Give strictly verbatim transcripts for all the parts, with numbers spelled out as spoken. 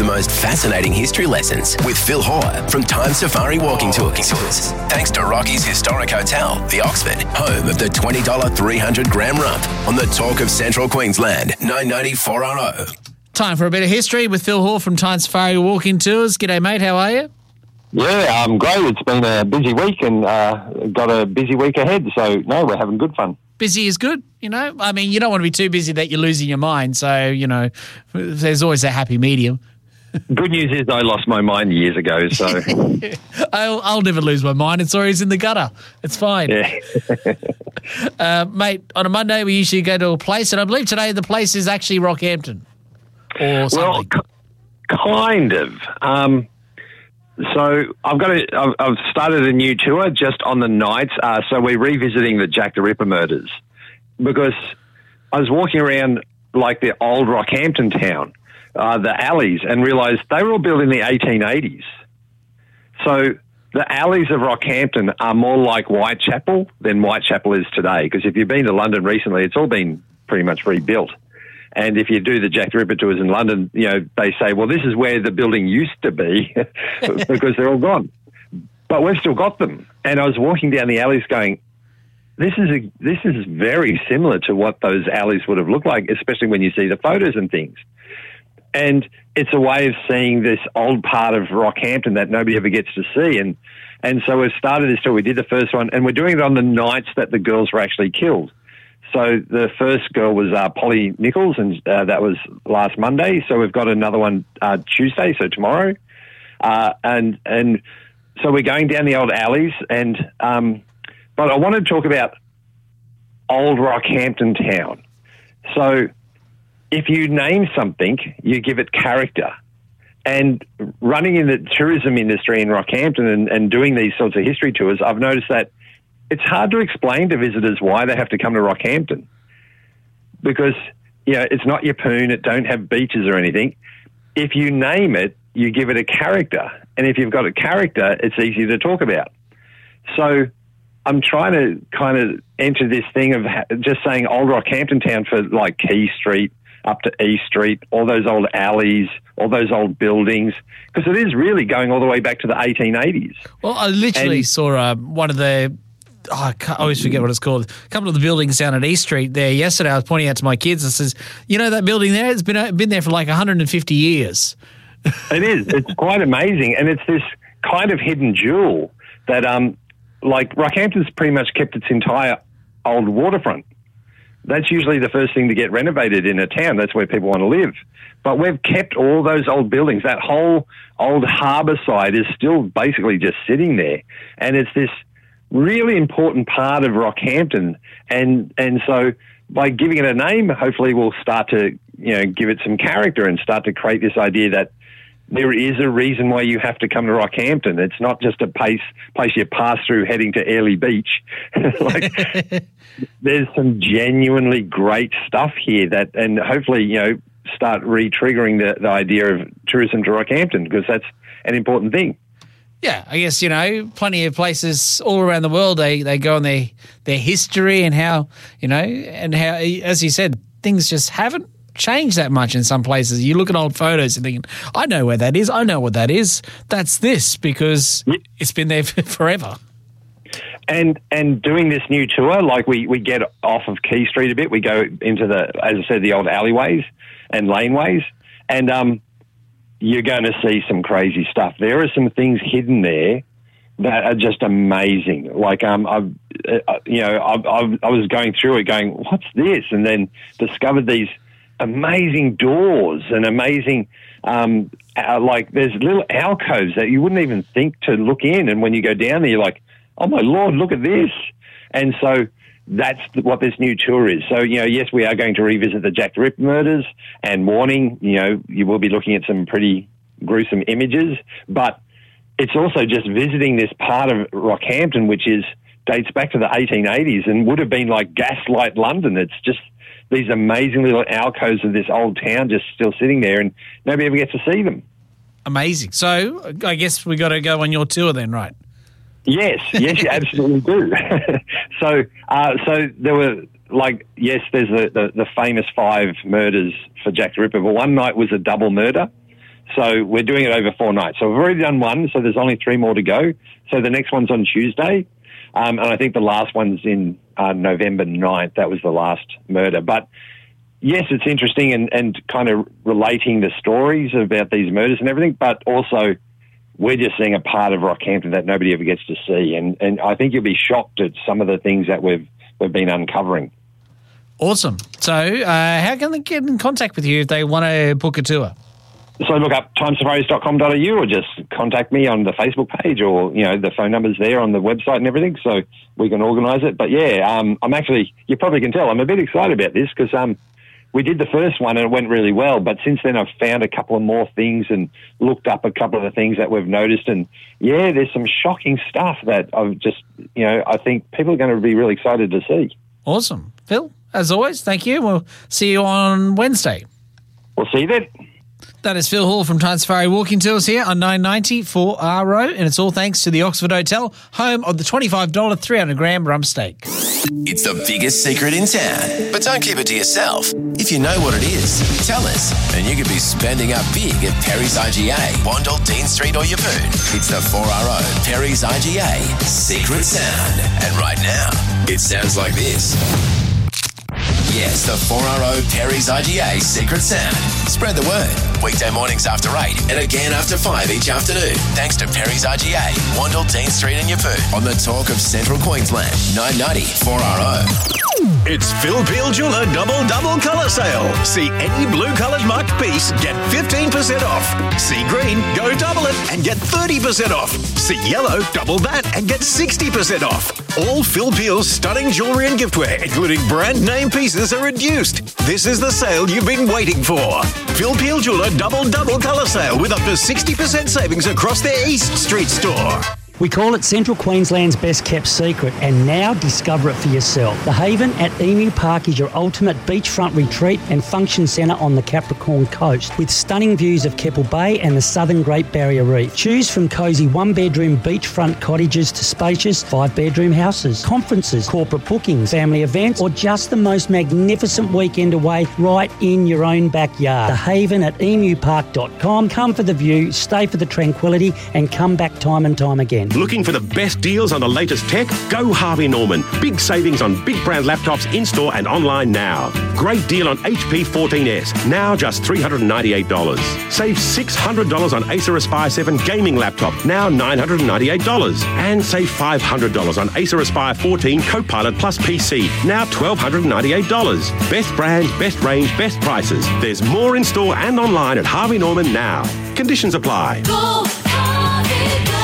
most fascinating history lessons with Phil Hoare from Time Safari Walking Tours. Thanks to Rocky's Historic Hotel, the Oxford, home of the twenty dollars three hundred gram rump on the Talk of Central Queensland, nine ninety-four R O. Time for a bit of history with Phil Hoare from Time Safari Walking Tours. G'day, mate. How are you? Yeah, I'm great. It's been a busy week and uh, got a busy week ahead. So, no, we're having good fun. Busy is good, you know. I mean, you don't want to be too busy that you're losing your mind. So, you know, there's always a happy medium. Good news is I lost my mind years ago, so... I'll, I'll never lose my mind. It's always in the gutter. It's fine. Yeah. uh, mate, on a Monday we usually go to a place, and I believe today the place is actually Rockhampton or something. Well, k- kind of. Um, so I've got a, I've, I've started a new tour just on the nights. Uh, so we're revisiting the Jack the Ripper murders because I was walking around like the old Rockhampton town, uh, the alleys, and realised they were all built in the eighteen eighties. So the alleys of Rockhampton are more like Whitechapel than Whitechapel is today. Because if you've been to London recently, it's all been pretty much rebuilt. And if you do the Jack the Ripper tours in London, you know, they say, well, this is where the building used to be because they're all gone. But we've still got them. And I was walking down the alleys going, this is a, this is very similar to what those alleys would have looked like, especially when you see the photos and things. And it's a way of seeing this old part of Rockhampton that nobody ever gets to see. And and so we've started this tour. We did the first one, and we're doing it on the nights that the girls were actually killed. So the first girl was uh, Polly Nichols, and uh, that was last Monday. So we've got another one uh, Tuesday, so tomorrow. Uh, and and so we're going down the old alleys. And um, but I want to talk about old Rockhampton town. So if you name something, you give it character. And running in the tourism industry in Rockhampton and, and doing these sorts of history tours, I've noticed that it's hard to explain to visitors why they have to come to Rockhampton because, you know, it's not Yeppoon, it don't have beaches or anything. If you name it, you give it a character. And if you've got a character, it's easy to talk about. So I'm trying to kind of enter this thing of just saying old Rockhampton town for like Quay Street, up to East Street, all those old alleys, all those old buildings, because it is really going all the way back to the eighteen eighties. Well, I literally and, saw uh, one of the, oh, I, can't, I always forget what it's called, a couple of the buildings down at East Street there yesterday. I was pointing out to my kids, I says, you know that building there? It's been, been there for like one hundred fifty years. It is. It's quite amazing. And it's this kind of hidden jewel that, um, like, Rockhampton's pretty much kept its entire old waterfront. That's usually the first thing to get renovated in a town. That's where people want to live. But we've kept all those old buildings. That whole old harbour side is still basically just sitting there. And it's this really important part of Rockhampton. And and so by giving it a name, hopefully we'll start to, you know, give it some character and start to create this idea that there is a reason why you have to come to Rockhampton. It's not just a place, place you pass through heading to Airlie Beach. Like, there's some genuinely great stuff here that, and hopefully, you know, start re-triggering the, the idea of tourism to Rockhampton because that's an important thing. Yeah, I guess, you know, plenty of places all around the world, they, they go on their, their history and how, you know, and how, as you said, things just haven't changed that much in some places. You look at old photos and thinking, I know where that is. I know what that is. That's this because yeah. It's been there forever. And and doing this new tour, like we, we get off of Quay Street a bit. We go into the, as I said, the old alleyways and laneways. And um, you're going to see some crazy stuff. There are some things hidden there that are just amazing. Like, um, I've, uh, you know, I've, I've, I was going through it going, what's this? And then discovered these amazing doors and amazing, um, uh, like there's little alcoves that you wouldn't even think to look in. And when you go down there, you're like, oh my Lord, look at this. And so that's what this new tour is. So, you know, yes, we are going to revisit the Jack the Ripper murders and warning, you know, you will be looking at some pretty gruesome images, but it's also just visiting this part of Rockhampton, which is dates back to the eighteen eighties and would have been like gaslight London. It's just these amazing little alcoves of this old town just still sitting there and nobody ever gets to see them. Amazing. So I guess we got to go on your tour then, right? Yes, yes, you absolutely do. so, uh, so there were like, yes, there's the, the, the famous five murders for Jack the Ripper, but one night was a double murder. So we're doing it over four nights. So we've already done one, so there's only three more to go. So the next one's on Tuesday. Um, and I think the last one's in uh, November ninth. That was the last murder. But yes, it's interesting and, and kind of relating the stories about these murders and everything, but also we're just seeing a part of Rockhampton that nobody ever gets to see. And, and I think you'll be shocked at some of the things that we've we've been uncovering. Awesome. So uh, how can they get in contact with you if they want to book a tour? So look up time safaris dot com dot a u or just contact me on the Facebook page, or, you know, the phone number's there on the website and everything, so we can organise it. But, yeah, um, I'm actually, you probably can tell, I'm a bit excited about this because um, we did the first one and it went really well, but since then I've found a couple of more things and looked up a couple of the things that we've noticed, and, yeah, there's some shocking stuff that I've just, you know, I think people are going to be really excited to see. Awesome. Phil, as always, thank you. We'll see you on Wednesday. We'll see you then. That is Phil Hall from Time Safari Walking Tours here on nine ninety for R O, and it's all thanks to the Oxford Hotel, home of the twenty-five dollars three hundred gram rump steak. It's the biggest secret in town, but don't keep it to yourself. If you know what it is, tell us, and you could be spending up big at Perry's I G A, Wandle, Dean Street or Yeppoon. It's the four R O Perry's I G A Secret Sound. And right now, it sounds like this. Yes, the four R O Perry's I G A Secret Sound. Spread the word. Weekday mornings after eight and again after five each afternoon. Thanks to Perry's I G A, Wandle, Dean Street and Yeppoon. On the talk of Central Queensland, nine ninety four R O. It's Phil Peel Jeweller Double Double Colour Sale. See any blue coloured marked piece, get fifteen percent off. See green, go double it and get thirty percent off. See yellow, double that and get sixty percent off. All Phil Peel's stunning jewellery and giftware, including brand name pieces, are reduced. This is the sale you've been waiting for. Phil Peel Jeweller Double Double Colour Sale with up to sixty percent savings across their East Street store. We call it Central Queensland's best kept secret, and now discover it for yourself. The Haven at Emu Park is your ultimate beachfront retreat and function centre on the Capricorn coast, with stunning views of Keppel Bay and the southern Great Barrier Reef. Choose from cosy one-bedroom beachfront cottages to spacious five-bedroom houses, conferences, corporate bookings, family events, or just the most magnificent weekend away right in your own backyard. The Haven at emu park dot com. Come for the view, stay for the tranquility, and come back time and time again. Looking for the best deals on the latest tech? Go Harvey Norman. Big savings on big brand laptops in-store and online now. Great deal on H P fourteen S, now just three hundred ninety-eight dollars. Save six hundred dollars on Acer Aspire seven gaming laptop, now nine hundred ninety-eight dollars. And save five hundred dollars on Acer Aspire fourteen Copilot Plus P C, now one thousand two hundred ninety-eight dollars. Best brands, best range, best prices. There's more in-store and online at Harvey Norman now. Conditions apply. Go, Harvey, go.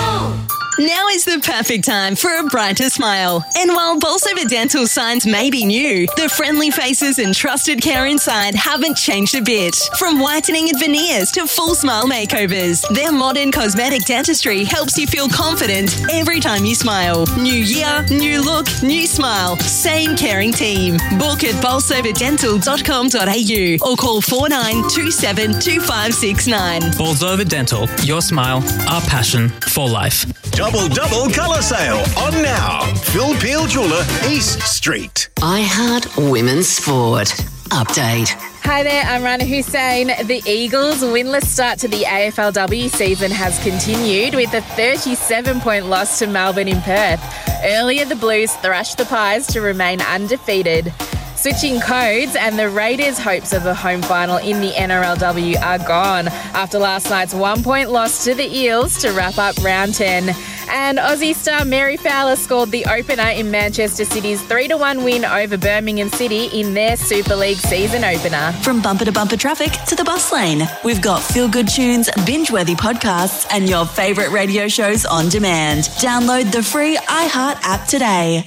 Now is the perfect time for a brighter smile. And while Bolsover Dental signs may be new, the friendly faces and trusted care inside haven't changed a bit. From whitening and veneers to full smile makeovers, their modern cosmetic dentistry helps you feel confident every time you smile. New year, new look, new smile. Same caring team. Book at bolsover dental dot com dot a u or call four nine two seven two five six nine. Bolsover Dental. Your smile, our passion for life. Double Double Colour Sale on now. Phil Peel Jeweller, East Street. iHeart Women's Sport. Update. Hi there, I'm Rana Hussein. The Eagles' winless start to the A F L W season has continued with a thirty-seven point loss to Melbourne in Perth. Earlier, the Blues thrashed the Pies to remain undefeated. Switching codes, and the Raiders' hopes of a home final in the N R L W are gone after last night's one-point loss to the Eels to wrap up round ten. And Aussie star Mary Fowler scored the opener in Manchester City's three to one win over Birmingham City in their Super League season opener. From bumper to bumper traffic to the bus lane, we've got feel-good tunes, binge-worthy podcasts, and your favourite radio shows on demand. Download the free iHeart app today.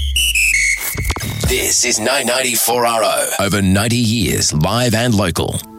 This is nine ninety four R O. Over ninety years, live and local.